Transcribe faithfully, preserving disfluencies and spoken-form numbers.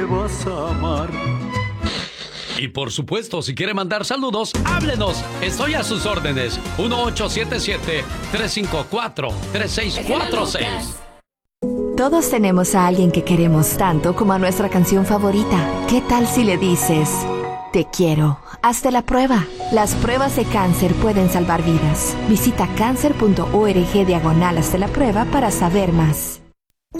vas a amar. Y por supuesto, si quiere mandar saludos, háblenos. Estoy a sus órdenes. uno ocho siete siete, tres cinco cuatro, tres seis cuatro seis. Todos tenemos a alguien que queremos tanto como a nuestra canción favorita. ¿Qué tal si le dices: te quiero? Hazte la prueba. Las pruebas de cáncer pueden salvar vidas. Visita cáncer punto org diagonal hazte la prueba para saber más.